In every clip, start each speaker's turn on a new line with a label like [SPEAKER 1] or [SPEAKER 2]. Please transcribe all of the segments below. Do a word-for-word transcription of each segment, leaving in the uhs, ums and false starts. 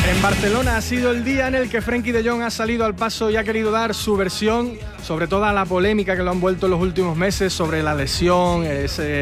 [SPEAKER 1] En Barcelona ha sido el día en el que Frenkie de Jong ha salido al paso y ha querido dar su versión sobre toda la polémica que lo han vuelto en los últimos meses sobre la lesión, ese,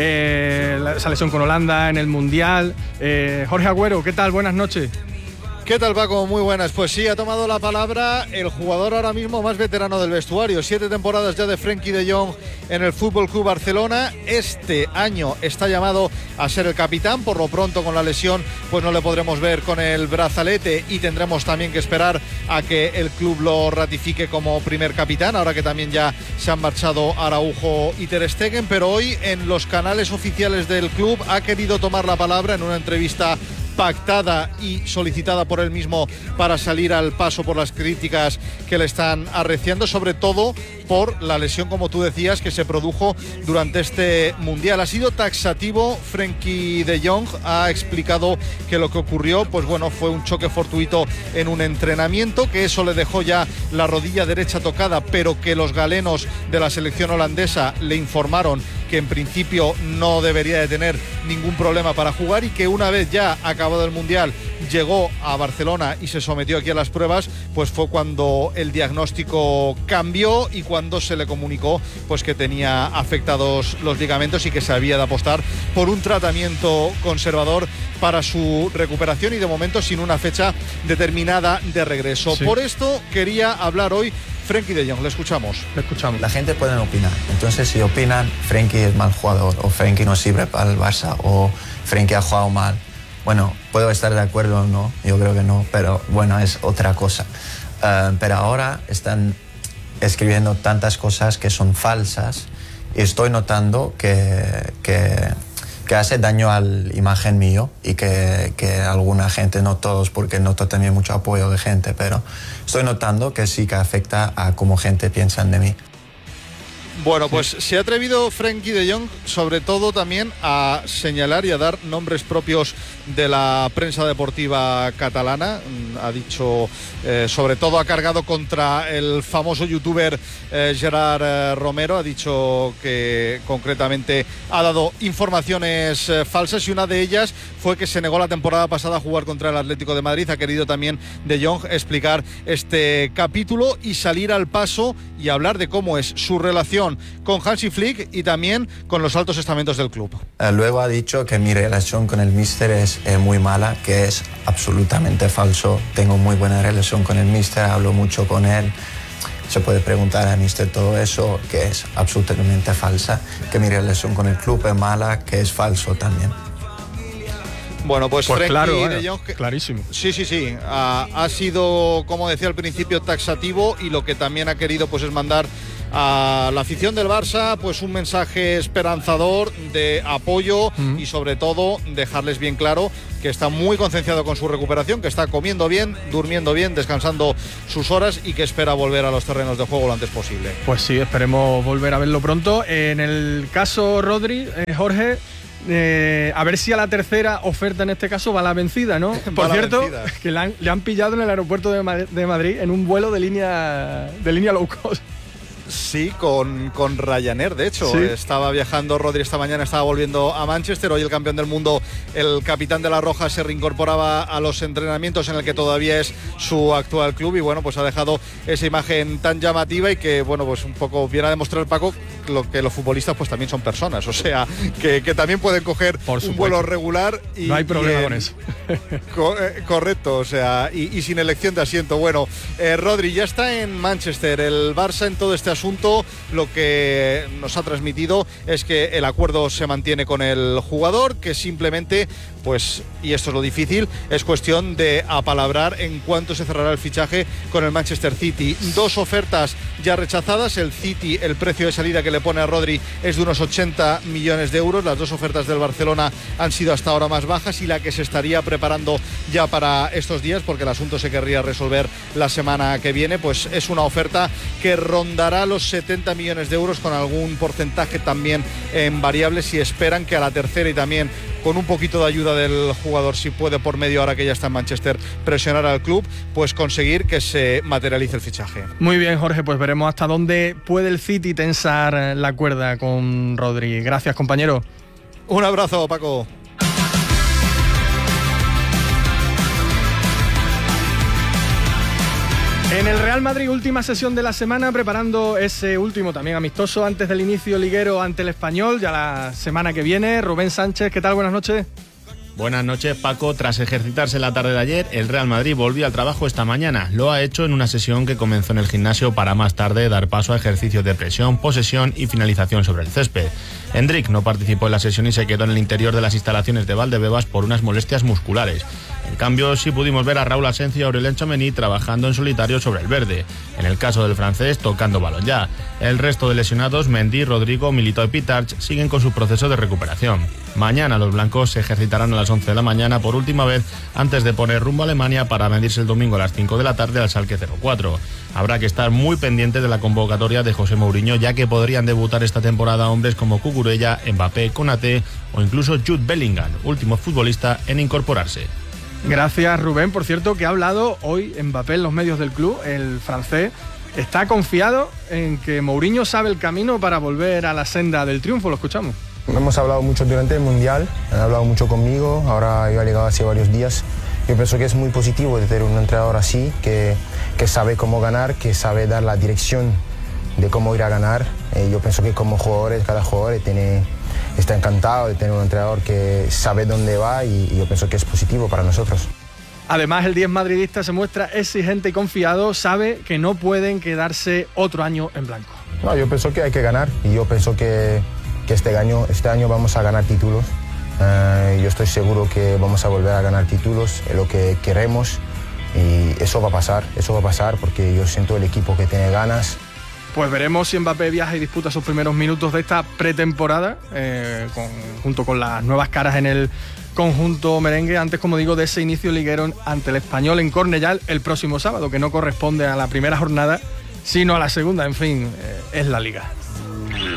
[SPEAKER 1] eh, esa lesión con Holanda en el Mundial. Eh, Jorge Agüero, ¿qué tal? Buenas noches.
[SPEAKER 2] ¿Qué tal, Paco? Muy buenas. Pues sí, ha tomado la palabra el jugador ahora mismo más veterano del vestuario. Siete temporadas ya de Frenkie de Jong en el F C Barcelona. Este año está llamado a ser el capitán. Por lo pronto, con la lesión, pues no le podremos ver con el brazalete y tendremos también que esperar a que el club lo ratifique como primer capitán, ahora que también ya se han marchado Araujo y Ter Stegen. Pero hoy en los canales oficiales del club ha querido tomar la palabra en una entrevista pactada y solicitada por él mismo para salir al paso por las críticas que le están arreciando, sobre todo por la lesión, como tú decías, que se produjo durante este Mundial. Ha sido taxativo. Frenkie de Jong ha explicado que lo que ocurrió, pues bueno, fue un choque fortuito en un entrenamiento, que eso le dejó ya la rodilla derecha tocada, pero que los galenos de la selección holandesa le informaron que en principio no debería de tener ningún problema para jugar y que una vez ya acabado el Mundial llegó a Barcelona y se sometió aquí a las pruebas, pues fue cuando el diagnóstico cambió y cuando se le comunicó pues que tenía afectados los ligamentos y que se había de apostar por un tratamiento conservador para su recuperación y de momento sin una fecha determinada de regreso. Sí. Por esto quería hablar hoy Frenkie de Jong. Le escuchamos.
[SPEAKER 1] Le escuchamos.
[SPEAKER 3] La gente puede opinar. Entonces, si opinan Frenkie es mal jugador o Frenkie no sirve para el Barça o Frenkie ha jugado mal, bueno, puedo estar de acuerdo o no, yo creo que no, pero bueno, es otra cosa. Uh, pero ahora están escribiendo tantas cosas que son falsas y estoy notando que, que, que hace daño a la imagen mío y que, que alguna gente, no todos, porque noto también mucho apoyo de gente, pero estoy notando que sí que afecta a cómo gente piensa de mí.
[SPEAKER 2] Bueno, pues se ha atrevido Frenkie de Jong sobre todo también a señalar y a dar nombres propios de la prensa deportiva catalana. Ha dicho, eh, sobre todo ha cargado contra el famoso youtuber eh, Gerard eh, Romero. Ha dicho que concretamente ha dado informaciones eh, falsas y una de ellas fue que se negó la temporada pasada a jugar contra el Atlético de Madrid. Ha querido también de Jong explicar este capítulo y salir al paso y hablar de cómo es su relación con Hansi Flick y también con los altos estamentos del club.
[SPEAKER 3] Eh, luego ha dicho que mi relación con el míster es eh, muy mala, que es absolutamente falso. Tengo muy buena relación con el míster, hablo mucho con él. Se puede preguntar al míster todo eso, que es absolutamente falsa. Que mi relación con el club es mala, que es falso también.
[SPEAKER 2] Bueno, pues,
[SPEAKER 1] pues
[SPEAKER 2] Frenkie
[SPEAKER 1] claro,
[SPEAKER 2] de Jong,
[SPEAKER 1] clarísimo.
[SPEAKER 2] Sí, sí, sí. Ha, ha sido, como decía al principio, taxativo y lo que también ha querido pues es mandar a la afición del Barça pues un mensaje esperanzador de apoyo mm. y sobre todo dejarles bien claro que está muy concienciado con su recuperación, que está comiendo bien, durmiendo bien, descansando sus horas y que espera volver a los terrenos de juego lo antes posible.
[SPEAKER 1] Pues sí, esperemos volver a verlo pronto. En el caso Rodri, eh, Jorge, Eh, a ver si a la tercera oferta en este caso va la vencida, ¿no? Por cierto, vencida. que le han, le han pillado en el aeropuerto de, Ma- de Madrid en un vuelo de línea de línea low cost.
[SPEAKER 2] Sí, con, con Ryanair, de hecho.
[SPEAKER 1] Sí.
[SPEAKER 2] Estaba viajando Rodri esta mañana, estaba volviendo a Manchester. Hoy el campeón del mundo, el capitán de la Roja, se reincorporaba a los entrenamientos en el que todavía es su actual club y bueno, pues ha dejado esa imagen tan llamativa y que, bueno, pues un poco viene a demostrar, Paco, lo que los futbolistas pues también son personas, o sea, que, que también pueden coger un vuelo regular y...
[SPEAKER 1] No hay problema
[SPEAKER 2] y en,
[SPEAKER 1] con eso.
[SPEAKER 2] co- eh, correcto, o sea, y, y sin elección de asiento. Bueno, eh, Rodri ya está en Manchester. El Barça en todo este asunto lo que nos ha transmitido es que el acuerdo se mantiene con el jugador, que simplemente, pues, y esto es lo difícil, es cuestión de apalabrar en cuánto se cerrará el fichaje con el Manchester City. Dos ofertas ya rechazadas. El City, el precio de salida que le pone a Rodri es de unos ochenta millones de euros. Las dos ofertas del Barcelona han sido hasta ahora más bajas y la que se estaría preparando ya para estos días, porque el asunto se querría resolver la semana que viene, pues es una oferta que rondará los setenta millones de euros, con algún porcentaje también en variables, y esperan que a la tercera y también con un poquito de ayuda del jugador, si puede por medio, ahora que ya está en Manchester, presionar al club, pues conseguir que se materialice el fichaje.
[SPEAKER 1] Muy bien, Jorge, pues veremos hasta dónde puede el City tensar la cuerda con Rodri. Gracias, compañero.
[SPEAKER 2] Un abrazo, Paco.
[SPEAKER 1] En el Real Madrid, última sesión de la semana, preparando ese último también amistoso antes del inicio liguero ante el Español, ya la semana que viene. Rubén Sánchez, ¿qué tal? Buenas noches.
[SPEAKER 4] Buenas noches, Paco. Tras ejercitarse la tarde de ayer, el Real Madrid volvió al trabajo esta mañana. Lo ha hecho en una sesión que comenzó en el gimnasio para más tarde dar paso a ejercicios de presión, posesión y finalización sobre el césped. Hendrik no participó en la sesión y se quedó en el interior de las instalaciones de Valdebebas por unas molestias musculares. En cambio, sí pudimos ver a Raúl Asencio y Aurélien Tchouaméni trabajando en solitario sobre el verde. En el caso del francés, tocando balón ya. El resto de lesionados, Mendy, Rodrigo, Militao y Pitarch, siguen con su proceso de recuperación. Mañana los blancos se ejercitarán a las once de la mañana por última vez antes de poner rumbo a Alemania para medirse el domingo a las cinco de la tarde al Schalke cero cuatro. Habrá que estar muy pendiente de la convocatoria de José Mourinho, ya que podrían debutar esta temporada hombres como Cucurella, Mbappé, Konaté o incluso Jude Bellingham, último futbolista en incorporarse.
[SPEAKER 1] Gracias, Rubén. Por cierto, que ha hablado hoy Mbappé en los medios del club, el francés. Está confiado en que Mourinho sabe el camino para volver a la senda del triunfo. Lo escuchamos.
[SPEAKER 5] Hemos hablado mucho durante el Mundial, han hablado mucho conmigo, ahora yo he llegado hace varios días. Yo pienso que es muy positivo de tener un entrenador así, que, que sabe cómo ganar, que sabe dar la dirección de cómo ir a ganar. Eh, yo pienso que como jugadores, cada jugador tiene, está encantado de tener un entrenador que sabe dónde va y, y yo pienso que es positivo para nosotros.
[SPEAKER 1] Además, el diez madridista se muestra exigente y confiado, sabe que no pueden quedarse otro año en blanco.
[SPEAKER 5] No, yo pienso que hay que ganar y yo pienso que, que este, año, este año vamos a ganar títulos. Uh, yo estoy seguro que vamos a volver a ganar títulos, es lo que queremos y eso va a pasar, eso va a pasar porque yo siento el equipo que tiene ganas.
[SPEAKER 1] Pues veremos si Mbappé viaja y disputa sus primeros minutos de esta pretemporada, eh, con, junto con las nuevas caras en el conjunto merengue, antes, como digo, de ese inicio liguero ante el Español en Cornellal el próximo sábado, que no corresponde a la primera jornada, sino a la segunda. En fin, eh, es la Liga.